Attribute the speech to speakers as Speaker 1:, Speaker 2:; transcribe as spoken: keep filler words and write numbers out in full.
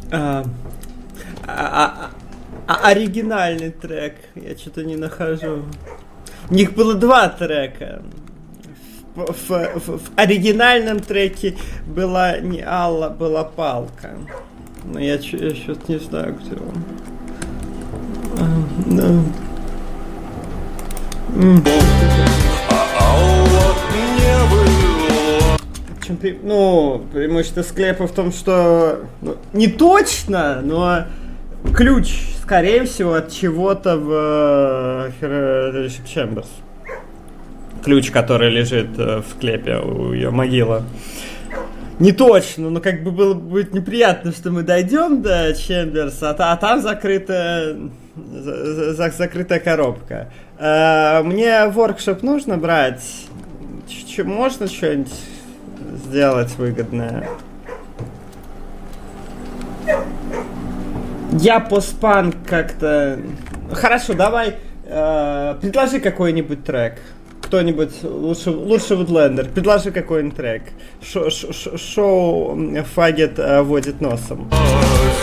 Speaker 1: А, а, а, оригинальный трек я что-то не нахожу. У них было два трека. В, в, в, в оригинальном треке была не Алла, была Палка. Но я, я что-то не знаю, где он. А, no. mm. Ну, преимущество склепа в том, что ну, не точно, но ключ, скорее всего, от чего-то в Fellowship Chambers. Ключ, который лежит в склепе у ее могилы. Не точно, но как бы было будет неприятно, что мы дойдем до Chambers, а, а там закрытая, за, за, закрытая коробка. А, мне воркшоп нужно брать. Ч- можно что-нибудь сделать выгодное? Я постпанк как-то... Хорошо, давай э, предложи какой-нибудь трек. Кто-нибудь, лучше, лучше Woodlander, предложи какой-нибудь трек. Шо, шо, шоу Фагет водит носом.